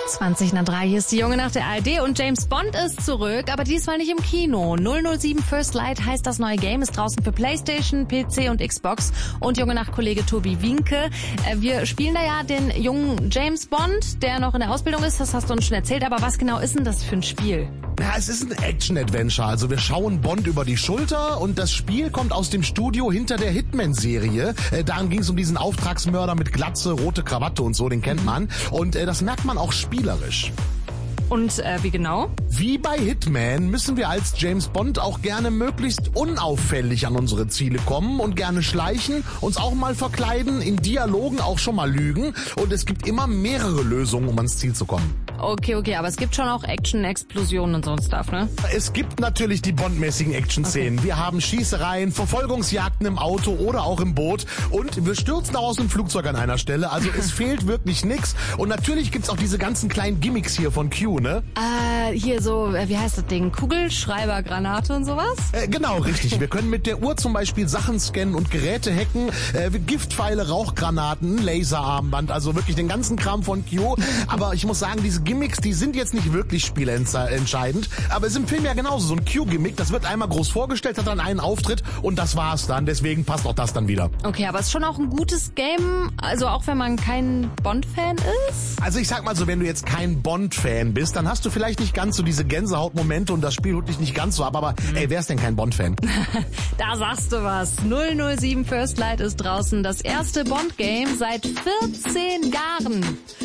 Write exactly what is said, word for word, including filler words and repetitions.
zwanzig nach drei, hier ist die Junge nach der A R D und James Bond ist zurück, aber diesmal nicht im Kino. null null sieben First Light heißt das neue Game, ist draußen für PlayStation, P C und Xbox. Und Junge nach Kollege Tobi Wienke. Wir spielen da ja den jungen James Bond, der noch in der Ausbildung ist, das hast du uns schon erzählt, aber was genau ist denn das für ein Spiel? Ja, es ist ein Action-Adventure, also wir schauen Bond über die Schulter und das Spiel kommt aus dem Studio hinter der Hitman-Serie. Äh, darin ging es um diesen Auftragsmörder mit Glatze, rote Krawatte und so, den kennt man. Und äh, das merkt man auch spielerisch. Und äh, wie genau? Wie bei Hitman müssen wir als James Bond auch gerne möglichst unauffällig an unsere Ziele kommen und gerne schleichen, uns auch mal verkleiden, in Dialogen auch schon mal lügen. Und es gibt immer mehrere Lösungen, um ans Ziel zu kommen. Okay, okay, aber es gibt schon auch Action, Explosionen und so ein Stuff, ne? Es gibt natürlich die bondmäßigen Action-Szenen. Okay. Wir haben Schießereien, Verfolgungsjagden im Auto oder auch im Boot und wir stürzen auch aus dem Flugzeug an einer Stelle. Also es fehlt wirklich nix. Und natürlich gibt's auch diese ganzen kleinen Gimmicks hier von Q, ne? Äh, hier so, wie heißt das Ding? Kugelschreibergranate und sowas? Äh, genau, richtig. Wir können mit der Uhr zum Beispiel Sachen scannen und Geräte hacken. Äh, Giftpfeile, Rauchgranaten, Laserarmband, also wirklich den ganzen Kram von Q. Aber ich muss sagen, diese Gimmicks, die sind jetzt nicht wirklich spielentscheidend, aber es ist im Film ja genauso. So ein Q-Gimmick, das wird einmal groß vorgestellt, hat dann einen Auftritt und das war's dann. Deswegen passt auch das dann wieder. Okay, aber es ist schon auch ein gutes Game, also auch wenn man kein Bond-Fan ist? Also ich sag mal so, wenn du jetzt kein Bond-Fan bist, dann hast du vielleicht nicht ganz so diese Gänsehautmomente und das Spiel holt dich nicht ganz so ab, aber mhm. ey, wer ist denn kein Bond-Fan? Da sagst du was. null null sieben First Light ist draußen, das erste Bond-Game seit vierzehn Jahren.